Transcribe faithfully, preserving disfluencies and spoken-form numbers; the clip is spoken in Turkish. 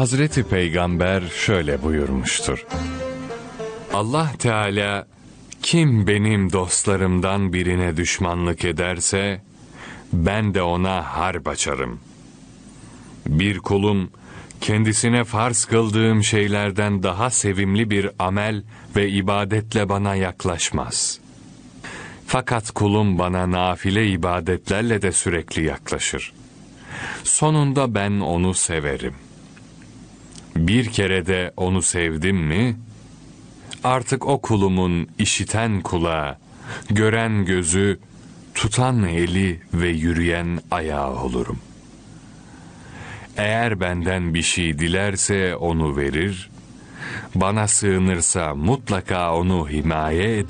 Hazreti Peygamber şöyle buyurmuştur: Allah Teala, kim benim dostlarımdan birine düşmanlık ederse, ben de ona harp açarım. Bir kulum, kendisine farz kıldığım şeylerden daha sevimli bir amel ve ibadetle bana yaklaşmaz. Fakat kulum bana nafile ibadetlerle de sürekli yaklaşır. Sonunda ben onu severim. Bir kere de onu sevdim mi, artık o kulumun işiten kulağı, gören gözü, tutan eli ve yürüyen ayağı olurum. Eğer benden bir şey dilerse onu verir, bana sığınırsa mutlaka onu himaye eder.